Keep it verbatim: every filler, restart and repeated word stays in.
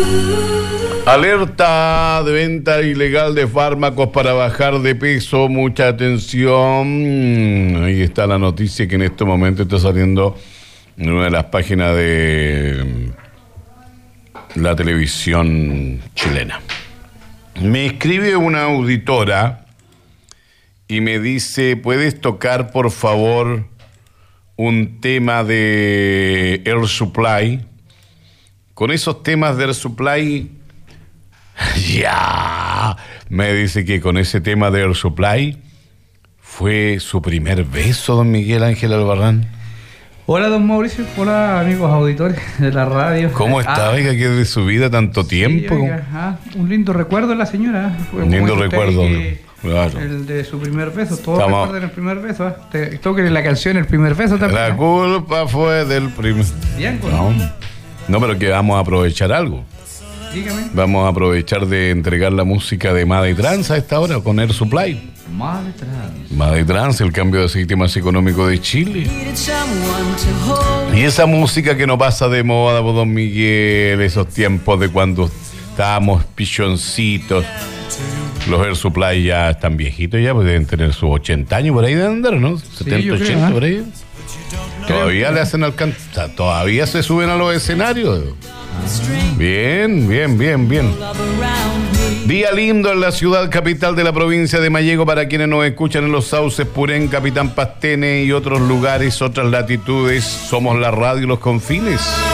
Alerta de venta ilegal de fármacos para bajar de peso. Mucha atención. Ahí está la noticia que en este momento está saliendo en una de las páginas de la televisión chilena. Me escribe una auditora y me dice: ¿puedes tocar por favor un tema de Air Supply? Con esos temas de Air Supply, ya, me dice que con ese tema de Air Supply fue su primer beso, don Miguel Ángel Albarrán. Hola, don Mauricio. Hola, amigos auditores de la radio. ¿Cómo está? Ah, Oiga, que de su vida tanto tiempo. Sí, oiga, ah, un lindo recuerdo de la señora. Un lindo recuerdo, que, claro. El de su primer beso. Todos Estamos... recuerdan el primer beso. ¿eh? Te, toquen la canción El primer beso también. La culpa fue del primer... Bien, pues. No, no, pero que vamos a aprovechar algo. Dígame. Vamos a aprovechar de entregar la música de Made Trans a esta hora con Air Supply. Made Trans. Made Trans, el cambio de aceite más económico de Chile. Y esa música que no pasa de moda, por don Miguel, esos tiempos de cuando estábamos pichoncitos. Los Air Supply ya están viejitos ya, pues deben tener sus ochenta años por ahí de andar, ¿no? setenta, ochenta, ¿eh? Por ahí. Todavía le hacen alcance, o sea, todavía se suben a los escenarios. Bien, bien, bien, bien. Día lindo en la ciudad capital de la provincia de Mayego para quienes nos escuchan en Los Sauces, Purén, Capitán Pastene y otros lugares, otras latitudes. Somos la radio y los confines.